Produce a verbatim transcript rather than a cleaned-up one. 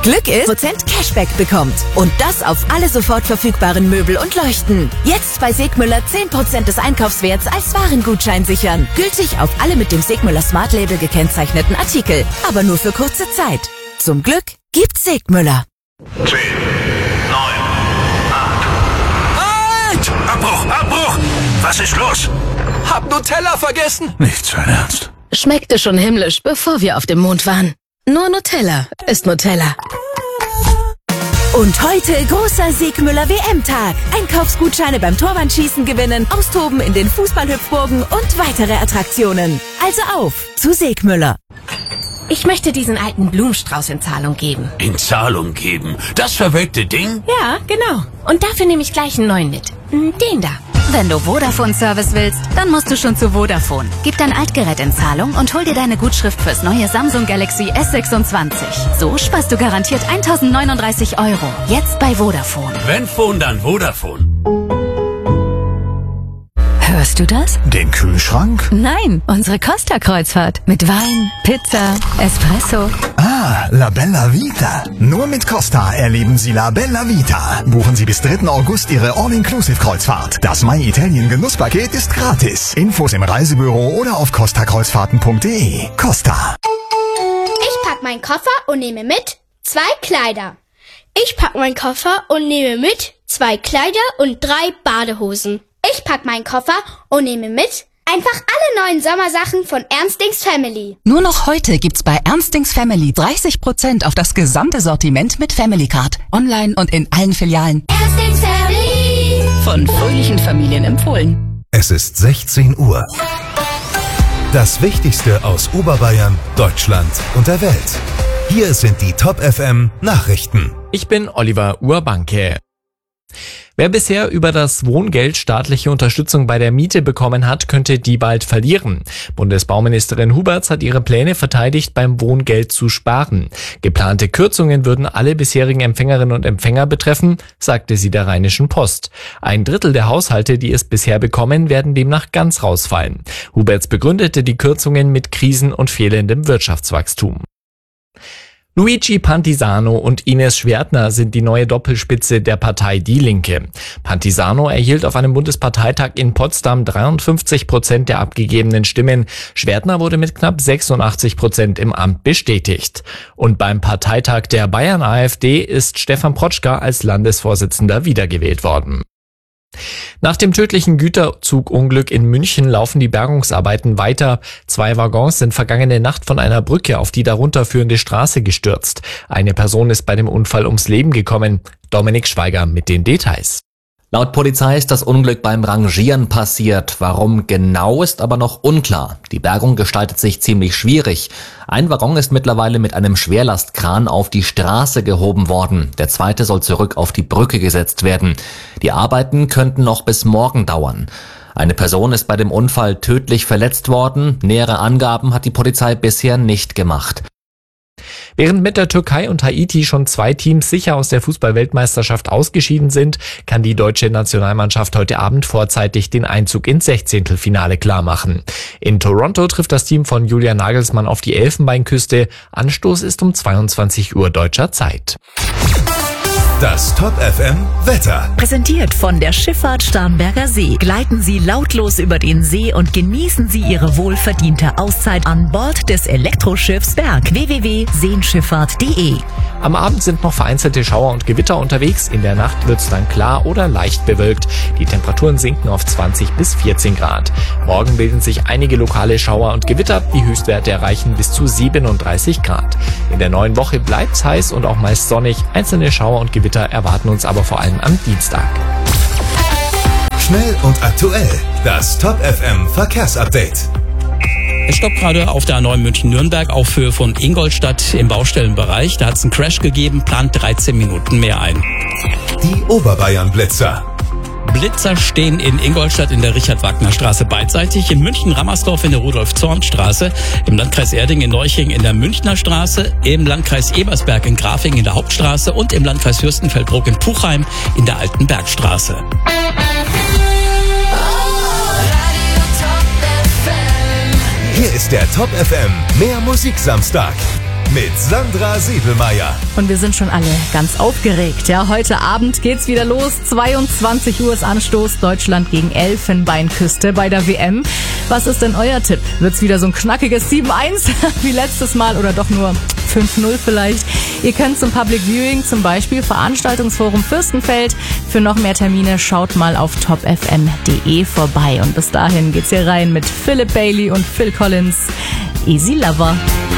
Glück ist, Prozent Cashback bekommt. Und das auf alle sofort verfügbaren Möbel und Leuchten. Jetzt bei Segmüller zehn Prozent des Einkaufswerts als Warengutschein sichern. Gültig auf alle mit dem Segmüller Smart Label gekennzeichneten Artikel. Aber nur für kurze Zeit. Zum Glück gibt's Segmüller. zehn, neun, acht. Halt! Abbruch, Abbruch! Was ist los? Hab Nutella vergessen. Nicht sein Ernst. Schmeckte schon himmlisch, bevor wir auf dem Mond waren. Nur Nutella ist Nutella. Und heute großer Segmüller W M-Tag. Einkaufsgutscheine beim Torwandschießen gewinnen, austoben in den Fußballhüpfburgen und weitere Attraktionen. Also auf zu Segmüller. Ich möchte diesen alten Blumenstrauß in Zahlung geben. In Zahlung geben? Das verwelkte Ding? Ja, genau. Und dafür nehme ich gleich einen neuen mit. Den da. Wenn du Vodafone-Service willst, dann musst du schon zu Vodafone. Gib dein Altgerät in Zahlung und hol dir deine Gutschrift fürs neue Samsung Galaxy S sechsundzwanzig. So sparst du garantiert eintausendneununddreißig Euro. Jetzt bei Vodafone. Wenn Phone, dann Vodafone. Hörst du das? Den Kühlschrank? Nein, unsere Costa-Kreuzfahrt. Mit Wein, Pizza, Espresso. Ah, La Bella Vita. Nur mit Costa erleben Sie La Bella Vita. Buchen Sie bis dritten August Ihre All-Inclusive-Kreuzfahrt. Das My Italien Genusspaket ist gratis. Infos im Reisebüro oder auf costa kreuzfahrten punkt de. Costa. Ich pack meinen Koffer und nehme mit zwei Kleider. Ich pack meinen Koffer und nehme mit zwei Kleider und drei Badehosen. Ich pack meinen Koffer und nehme mit einfach alle neuen Sommersachen von Ernstings Family. Nur noch heute gibt's bei Ernstings Family dreißig Prozent auf das gesamte Sortiment mit Family Card. Online und in allen Filialen. Ernstings Family. Von fröhlichen Familien empfohlen. Es ist sechzehn Uhr. Das Wichtigste aus Oberbayern, Deutschland und der Welt. Hier sind die Top F M Nachrichten. Ich bin Oliver Urbanke. Wer bisher über das Wohngeld staatliche Unterstützung bei der Miete bekommen hat, könnte die bald verlieren. Bundesbauministerin Huberts hat ihre Pläne verteidigt, beim Wohngeld zu sparen. Geplante Kürzungen würden alle bisherigen Empfängerinnen und Empfänger betreffen, sagte sie der Rheinischen Post. Ein Drittel der Haushalte, die es bisher bekommen, werden demnach ganz rausfallen. Huberts begründete die Kürzungen mit Krisen und fehlendem Wirtschaftswachstum. Luigi Pantisano und Ines Schwertner sind die neue Doppelspitze der Partei Die Linke. Pantisano erhielt auf einem Bundesparteitag in Potsdam dreiundfünfzig Prozent der abgegebenen Stimmen. Schwertner wurde mit knapp sechsundachtzig Prozent im Amt bestätigt. Und beim Parteitag der Bayern AfD ist Stefan Protschka als Landesvorsitzender wiedergewählt worden. Nach dem tödlichen Güterzugunglück in München laufen die Bergungsarbeiten weiter. Zwei Waggons sind vergangene Nacht von einer Brücke auf die darunter führende Straße gestürzt. Eine Person ist bei dem Unfall ums Leben gekommen. Dominik Schweiger mit den Details. Laut Polizei ist das Unglück beim Rangieren passiert. Warum genau, ist aber noch unklar. Die Bergung gestaltet sich ziemlich schwierig. Ein Waggon ist mittlerweile mit einem Schwerlastkran auf die Straße gehoben worden. Der zweite soll zurück auf die Brücke gesetzt werden. Die Arbeiten könnten noch bis morgen dauern. Eine Person ist bei dem Unfall tödlich verletzt worden. Nähere Angaben hat die Polizei bisher nicht gemacht. Während mit der Türkei und Haiti schon zwei Teams sicher aus der Fußball-Weltmeisterschaft ausgeschieden sind, kann die deutsche Nationalmannschaft heute Abend vorzeitig den Einzug ins Sechzehntelfinale klarmachen. In Toronto trifft das Team von Julian Nagelsmann auf die Elfenbeinküste. Anstoß ist um zweiundzwanzig Uhr deutscher Zeit. Das Top F M Wetter. Präsentiert von der Schifffahrt Starnberger See. Gleiten Sie lautlos über den See und genießen Sie Ihre wohlverdiente Auszeit an Bord des Elektroschiffs Berg. w w w punkt seenschifffahrt punkt de. Am Abend sind noch vereinzelte Schauer und Gewitter unterwegs. In der Nacht wird's dann klar oder leicht bewölkt. Die Temperaturen sinken auf zwanzig bis vierzehn Grad. Morgen bilden sich einige lokale Schauer und Gewitter. Die Höchstwerte erreichen bis zu siebenunddreißig Grad. In der neuen Woche bleibt's heiß und auch meist sonnig. Einzelne Schauer und Gewitter erwarten uns aber vor allem am Dienstag. Schnell und aktuell. Das Top F M Verkehrsupdate. Es stoppt gerade auf der A neun München-Nürnberg auf Höhe von Ingolstadt im Baustellenbereich. Da hat es einen Crash gegeben, plant dreizehn Minuten mehr ein. Die Oberbayern-Blitzer. Blitzer stehen in Ingolstadt in der Richard-Wagner-Straße beidseitig, in München-Rammersdorf in der Rudolf-Zorn-Straße, im Landkreis Erding in Neuching in der Münchner Straße, im Landkreis Ebersberg in Grafing in der Hauptstraße und im Landkreis Fürstenfeldbruck in Puchheim in der Alten Bergstraße. Hier ist der Top F M Mehr Musik Samstag. mit Sandra Siedelmeier. Und wir sind schon alle ganz aufgeregt. Ja, heute Abend geht's wieder los. zweiundzwanzig Uhr ist Anstoß. Deutschland gegen Elfenbeinküste bei der W M. Was ist denn euer Tipp? Wird's wieder so ein knackiges sieben eins wie letztes Mal oder doch nur fünf null vielleicht? Ihr könnt zum Public Viewing, zum Beispiel Veranstaltungsforum Fürstenfeld. Für noch mehr Termine schaut mal auf top f m punkt d e vorbei. Und bis dahin geht's hier rein mit Philip Bailey und Phil Collins. Easy Lover.